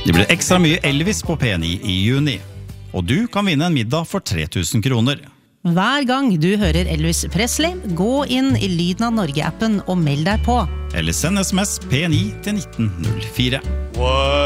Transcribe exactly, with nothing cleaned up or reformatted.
Det blir ekstra mye Elvis på P ni i juni. Og du kan vinne en middag for tre tusen kroner. Hver gang du hører Elvis Presley, gå inn i Lyden av Norge-appen og meld deg på. Eller send sms P ni til nitten null fire.